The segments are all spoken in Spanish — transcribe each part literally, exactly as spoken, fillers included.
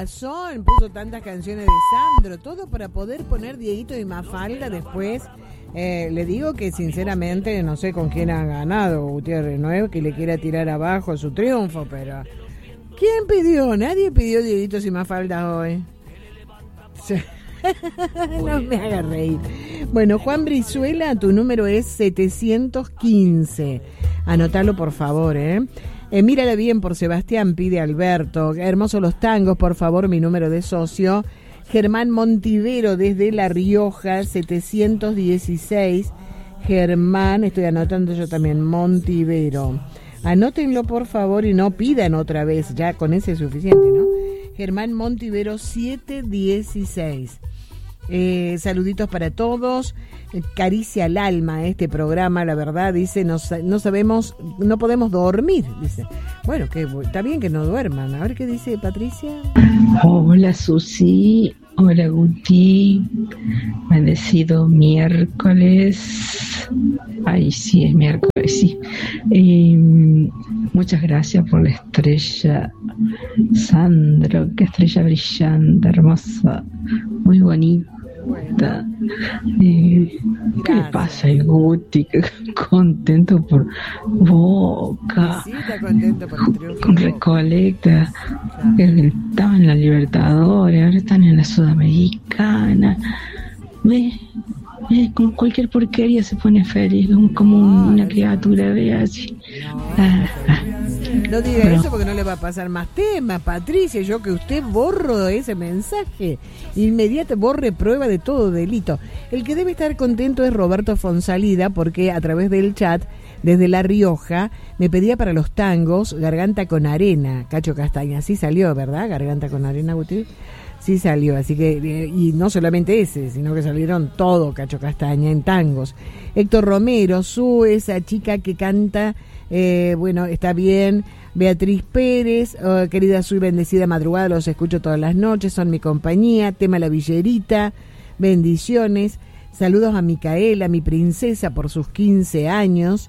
razón puso tantas canciones de Sandro, todo para poder poner Dieguito y Mafalda después. Eh, le digo que sinceramente no sé con quién ha ganado Gutiérrez, no es que le quiera tirar abajo su triunfo, pero ¿quién pidió? Nadie pidió Dieguitos y Mafalda hoy. No me haga reír. Bueno, Juan Brizuela, tu número es setecientos quince. Anotalo por favor, ¿eh? Eh, mírala bien por Sebastián, pide Alberto. Hermosos los tangos, por favor, mi número de socio. Germán Montivero desde La Rioja, setecientos dieciséis. Germán, estoy anotando yo también, Montivero. Anótenlo, por favor, y no pidan otra vez, ya con ese es suficiente, ¿no? Germán Montivero, setecientos dieciséis. Eh, saluditos para todos. Caricia al alma este programa, la verdad, dice, no, no sabemos, no podemos dormir, dice. Bueno, que está bien que no duerman. A ver qué dice Patricia. Hola Susi, hola Guti, bendecido miércoles. Ay, sí, es miércoles, sí. Eh, muchas gracias por la estrella, Sandro, qué estrella brillante, hermosa, muy bonita. Bueno. Eh, ¿Qué le pasa a Guti? Contento por Boca. Sí, está contento por el triunfo. Con Recoleta. Claro. Que estaban en la Libertadores, ahora están en la Sudamericana. Ve, ve, con cualquier porquería se pone feliz, como no, una criatura, ve así. No, ah, ah. no diga Pero, eso porque no le va a pasar más temas, Patricia. Yo que usted borro ese mensaje. Inmediato borre prueba de todo delito. El que debe estar contento es Roberto Fonsalida porque a través del chat, desde La Rioja, me pedía para los tangos Garganta con Arena, Cacho Castaña. Sí salió, ¿verdad? Garganta con Arena, Guti. Sí salió, así que, y no solamente ese, sino que salieron todo Cacho Castaña en tangos. Héctor Romero, Su, esa chica que canta, eh, bueno, está bien. Beatriz Pérez, oh, querida Su y bendecida madrugada, los escucho todas las noches, son mi compañía. Tema La Villerita, bendiciones. Saludos a Micaela, mi princesa, por sus quince años.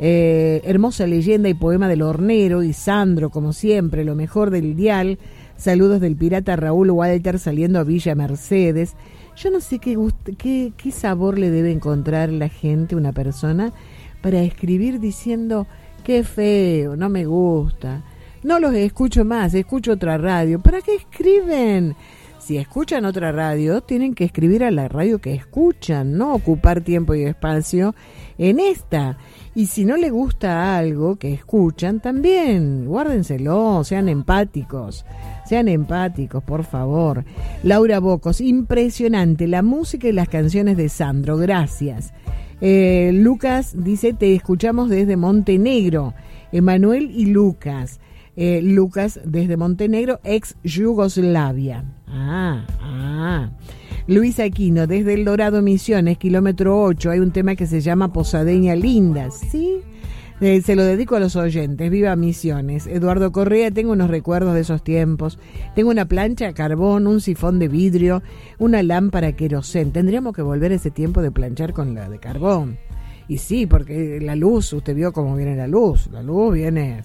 Eh, hermosa leyenda y poema del hornero, y Sandro, como siempre, lo mejor del dial. Saludos del pirata Raúl Walter saliendo a Villa Mercedes. Yo no sé qué, gust- qué, qué sabor le debe encontrar la gente, una persona, para escribir diciendo qué feo, no me gusta. No los escucho más, escucho otra radio. ¿Para qué escriben? Si escuchan otra radio, tienen que escribir a la radio que escuchan, no ocupar tiempo y espacio en esta. Y si no le gusta algo que escuchan, también guárdenselo, sean empáticos. Sean empáticos, por favor. Laura Bocos, impresionante la música y las canciones de Sandro, gracias. Eh, Lucas dice, te escuchamos desde Montenegro. Emanuel y Lucas. Eh, Lucas desde Montenegro, ex Yugoslavia. Ah, ah. Luis Aquino, desde El Dorado Misiones, kilómetro ocho, hay un tema que se llama Posadeña Linda, ¿sí? Eh, se lo dedico a los oyentes, viva Misiones. Eduardo Correa, tengo unos recuerdos de esos tiempos. Tengo una plancha a carbón, un sifón de vidrio, una lámpara querosén. Tendríamos que volver a ese tiempo de planchar con la de carbón. Y sí, porque la luz, usted vio cómo viene la luz. La luz viene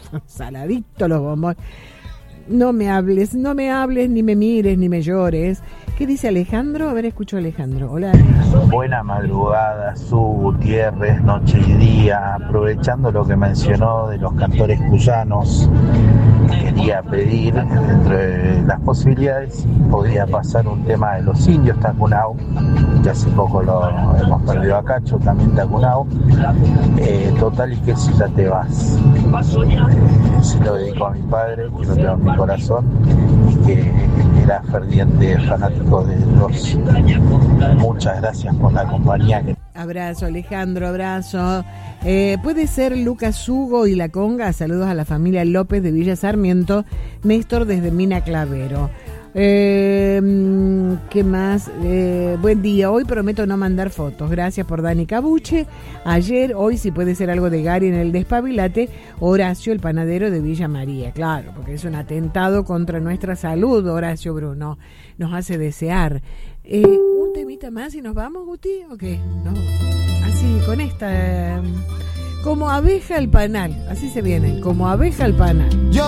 saladito los bombones. No me hables, no me hables, ni me mires, ni me llores. ¿Qué dice Alejandro? A ver, escucho a Alejandro. Hola. Buena madrugada, Su, Gutiérrez, noche y día. Aprovechando lo que mencionó de los cantores cuyanos, quería pedir, dentro de las posibilidades, podría pasar un tema de los indios Tacunao, que hace poco lo hemos perdido a Cacho, también Tacunao. Eh, total, y que si ya te vas. Eh, se lo dedico a mi padre, que lo tengo en mi corazón, y que era ferviente fanático de los. Muchas gracias por la compañía. Abrazo, Alejandro, abrazo. Eh, puede ser Lucas Hugo y La Conga. Saludos a la familia López de Villa Sarmiento. Néstor desde Mina Clavero. Eh, ¿Qué más? Eh, buen día. Hoy prometo no mandar fotos. Gracias por Dani Cabuche. Ayer, hoy, si puede ser algo de Gary en el Despabilate. Horacio, el panadero de Villa María. Claro, porque es un atentado contra nuestra salud, Horacio Bruno. Nos hace desear. Eh, un temita más y nos vamos, Guti, ¿o qué? No, así, con esta. Eh, como abeja al panal. Así se viene, como abeja al panal.